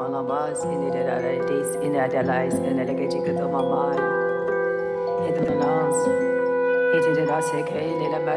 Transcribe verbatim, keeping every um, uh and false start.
malabas in the days in the lies and the legacy to my mind. It belongs. It did I say,